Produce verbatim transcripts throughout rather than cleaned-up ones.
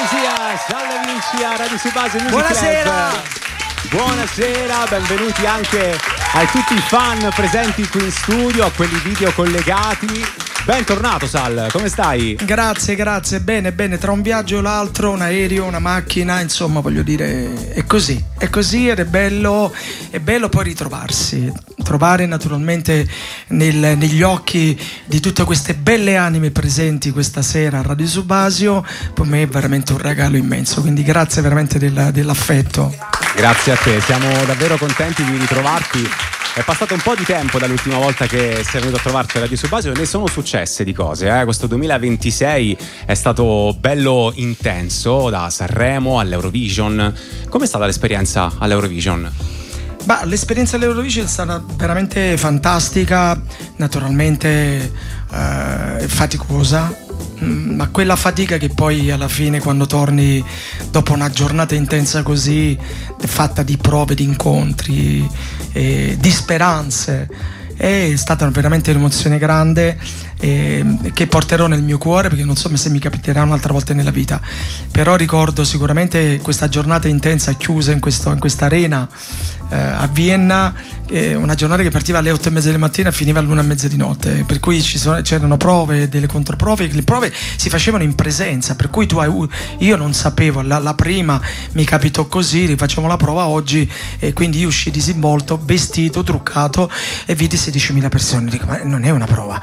Messias, salve amici a Radio Subasio Music Buonasera. Club. Buonasera, benvenuti anche a tutti i fan presenti qui in studio, a quelli video collegati. Bentornato Sal, come stai? Grazie, grazie, bene, bene, tra un viaggio e l'altro, un aereo, una macchina, insomma voglio dire, è così, è così ed è bello, è bello poi ritrovarsi, trovare naturalmente nel, negli occhi di tutte queste belle anime presenti questa sera a Radio Subasio, per me è veramente un regalo immenso, quindi grazie veramente del, dell'affetto. Grazie a te, siamo davvero contenti di ritrovarti. È passato un po' di tempo dall'ultima volta che sei venuto a trovarci a Radio Subasio e ne sono successe di cose. Eh? Questo duemilaventisei è stato bello intenso, da Sanremo all'Eurovision. Com'è stata l'esperienza all'Eurovision? Bah, l'esperienza all'Eurovision è stata veramente fantastica, naturalmente eh, faticosa, ma quella fatica che poi alla fine, quando torni dopo una giornata intensa così, fatta di prove, di incontri, eh, di speranze, è stata veramente un'emozione grande, eh, che porterò nel mio cuore, perché non so se mi capiterà un'altra volta nella vita, però ricordo sicuramente questa giornata intensa chiusa in, questo, in questa arena eh, a Vienna, eh, una giornata che partiva alle otto e mezza del mattino e finiva all'una e mezza di notte, per cui ci sono, c'erano prove, delle controprove, le prove si facevano in presenza, per cui tu hai, io non sapevo, la, la prima mi capitò così, rifacciamo la prova oggi, e quindi io uscii disinvolto, vestito, truccato, e vidi sedicimila persone, dico ma non è una prova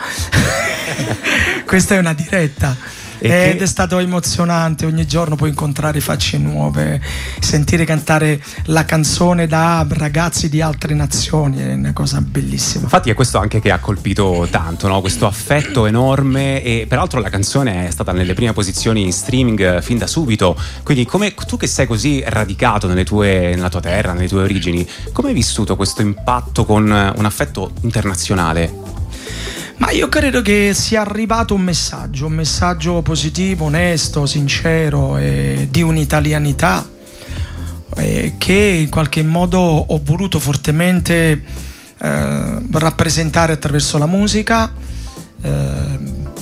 questa è una diretta. E ed che... è stato emozionante, ogni giorno puoi incontrare facce nuove, sentire cantare la canzone da ragazzi di altre nazioni, è una cosa bellissima. Infatti è questo anche che ha colpito tanto, no? Questo affetto enorme, e peraltro la canzone è stata nelle prime posizioni in streaming fin da subito, quindi come tu che sei così radicato nelle tue, nella tua terra, nelle tue origini, come hai vissuto questo impatto con un affetto internazionale? Ma io credo che sia arrivato un messaggio, un messaggio positivo, onesto, sincero, eh, di un'italianità eh, che in qualche modo ho voluto fortemente eh, rappresentare attraverso la musica. Eh,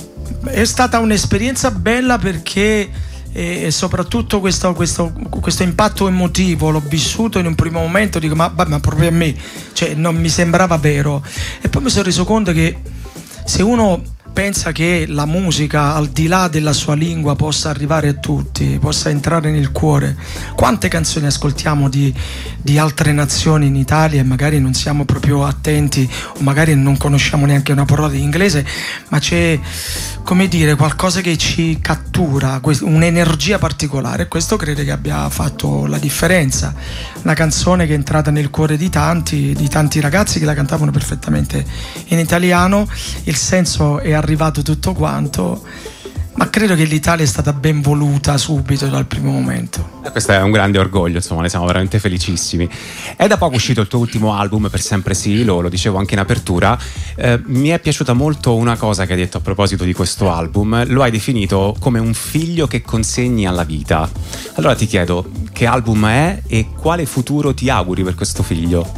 è stata un'esperienza bella perché e soprattutto questo, questo, questo impatto emotivo l'ho vissuto in un primo momento, dico ma, ma proprio a me, cioè non mi sembrava vero, e poi mi sono reso conto che se uno pensa che la musica, al di là della sua lingua, possa arrivare a tutti, possa entrare nel cuore, quante canzoni ascoltiamo di, di altre nazioni in Italia e magari non siamo proprio attenti, o magari non conosciamo neanche una parola di inglese, ma c'è, come dire, qualcosa che ci cattura, un'energia particolare, e questo credo che abbia fatto la differenza. Una canzone che è entrata nel cuore di tanti, di tanti ragazzi che la cantavano perfettamente in italiano, il senso è arrivato tutto quanto, ma credo che l'Italia è stata ben voluta subito dal primo momento. Questo è un grande orgoglio, insomma, ne siamo veramente felicissimi. È da poco uscito il tuo ultimo album, Per Sempre Sì, lo, lo dicevo anche in apertura. Eh, mi è piaciuta molto una cosa che hai detto a proposito di questo album, lo hai definito come un figlio che consegni alla vita. Allora ti chiedo, che album è e quale futuro ti auguri per questo figlio?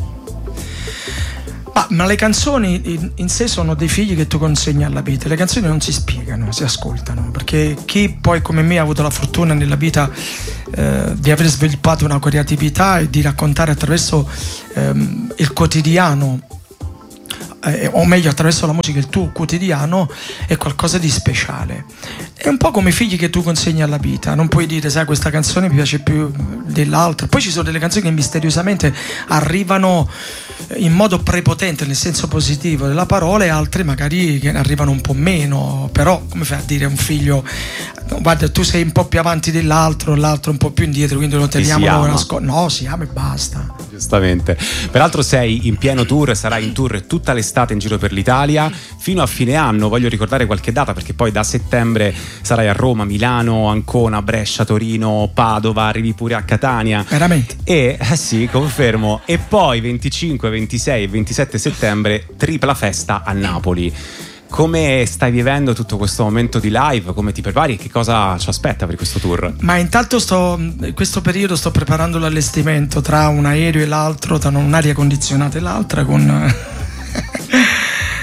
Ah, ma le canzoni in, in sé sono dei figli che tu consegni alla vita. Le canzoni non si spiegano, si ascoltano, perché chi poi come me ha avuto la fortuna nella vita eh, di aver sviluppato una creatività e di raccontare attraverso ehm, il quotidiano, eh, o meglio attraverso la musica il tuo quotidiano, è qualcosa di speciale. È un po' come i figli che tu consegni alla vita, non puoi dire sai questa canzone mi piace più dell'altra. Poi ci sono delle canzoni che misteriosamente arrivano in modo prepotente, nel senso positivo della parola, e altre magari che arrivano un po' meno. Però come fai a dire a un figlio guarda tu sei un po' più avanti dell'altro, l'altro un po' più indietro, quindi lo teniamo nasco- no, si ama e basta. Giustamente. Peraltro sei in pieno tour, sarai in tour tutta l'estate in giro per l'Italia fino a fine anno. Voglio ricordare qualche data, perché poi da settembre sarai a Roma, Milano, Ancona, Brescia, Torino, Padova, arrivi pure a Catania. Veramente? E eh sì, confermo. E poi venticinque, ventisei e ventisette settembre tripla festa a Napoli. Come stai vivendo tutto questo momento di live? Come ti prepari e che cosa ci aspetta per questo tour? Ma intanto sto, in questo periodo sto preparando l'allestimento tra un aereo e l'altro, tra un'aria condizionata e l'altra, con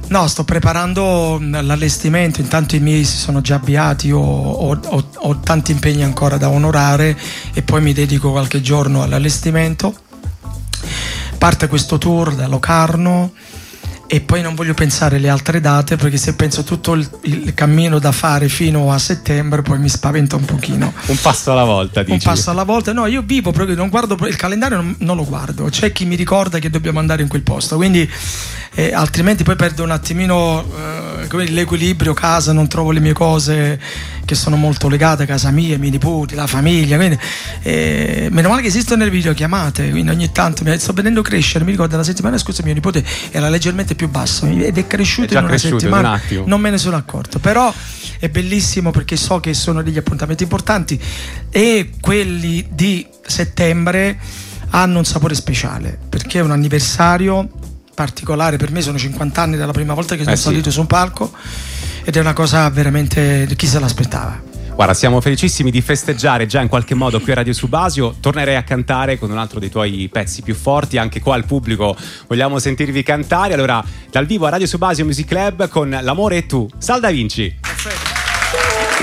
No, sto preparando l'allestimento, intanto i miei si sono già avviati, ho, ho, ho, ho tanti impegni ancora da onorare e poi mi dedico qualche giorno all'allestimento. Parte questo tour da Locarno e poi non voglio pensare alle altre date, perché se penso tutto il, il cammino da fare fino a settembre poi mi spaventa un pochino. Un passo alla volta, dici? Un passo alla volta. No, io vivo proprio, non guardo il calendario, non, non lo guardo. C'è chi mi ricorda che dobbiamo andare in quel posto, quindi eh, altrimenti poi perdo un attimino eh, l'equilibrio, casa, non trovo le mie cose che sono molto legate a casa mia, i miei nipoti, la famiglia, quindi eh, meno male che esistono le videochiamate, quindi ogni tanto mi sto vedendo crescere. Mi ricordo la settimana scorsa mio nipote era leggermente più basso ed è cresciuto è in una settimana, in un attimo. Non me ne sono accorto, però è bellissimo perché so che sono degli appuntamenti importanti e quelli di settembre hanno un sapore speciale perché è un anniversario particolare. Per me sono cinquanta anni dalla prima volta che sono eh sì. salito su un palco ed è una cosa veramente, chi se l'aspettava. Guarda, siamo felicissimi di festeggiare già in qualche modo qui a Radio Subasio. Tornerei a cantare con un altro dei tuoi pezzi più forti. Anche qua al pubblico vogliamo sentirvi cantare. Allora, dal vivo a Radio Subasio Music Club con L'amore e tu, Sal Da Vinci.